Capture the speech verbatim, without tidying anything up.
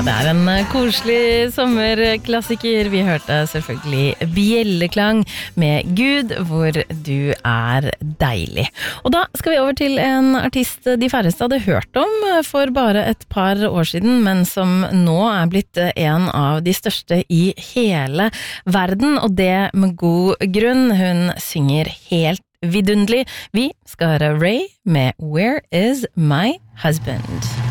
det er en koselig sommerklassiker. Vi hørte selvfølgelig Bjelleklang med Gud, hvor du er deilig. Og da skal vi over til en artist de færreste hadde hørt om for bare et par år siden, men som nå er blitt en av de største i hele verden, og det med god grunn. Hun synger helt vidunderlig. Vi skal høre Ray med Where is my husband?